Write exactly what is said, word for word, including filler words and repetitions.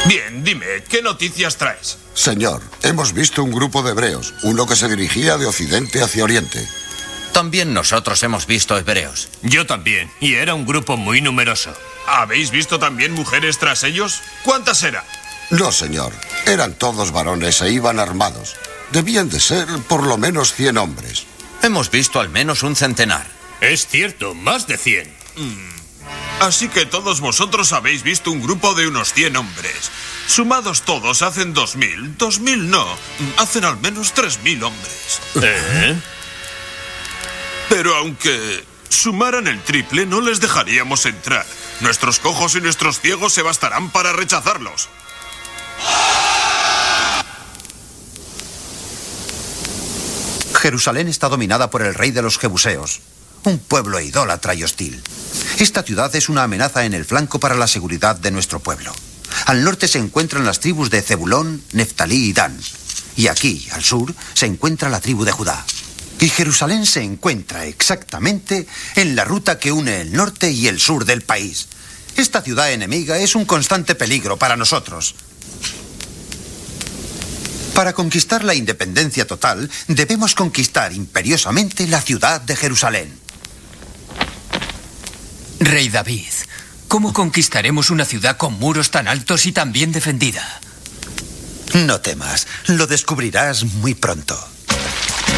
Bien, dime, ¿qué noticias traes? Señor, hemos visto un grupo de hebreos, uno que se dirigía de occidente hacia oriente. También nosotros hemos visto hebreos. Yo también, y era un grupo muy numeroso. ¿Habéis visto también mujeres tras ellos? ¿Cuántas eran? No, señor. Eran todos varones e iban armados. Debían de ser por lo menos cien hombres. Hemos visto al menos un centenar. Es cierto, más de cien. Mm. Así que todos vosotros habéis visto un grupo de unos cien hombres. Sumados todos hacen dos mil. Dos mil no. Hacen al menos tres mil hombres. ¿Eh? Pero aunque sumaran el triple, no les dejaríamos entrar. Nuestros cojos y nuestros ciegos se bastarán para rechazarlos. Jerusalén está dominada por el rey de los jebuseos, un pueblo idólatra y hostil. Esta ciudad es una amenaza en el flanco para la seguridad de nuestro pueblo. Al norte se encuentran las tribus de Zebulón, Neftalí y Dan. Y aquí, al sur, se encuentra la tribu de Judá. Y Jerusalén se encuentra exactamente en la ruta que une el norte y el sur del país. Esta ciudad enemiga es un constante peligro para nosotros. Para conquistar la independencia total, debemos conquistar imperiosamente la ciudad de Jerusalén. Rey David, ¿cómo conquistaremos una ciudad con muros tan altos y tan bien defendida? No temas, lo descubrirás muy pronto.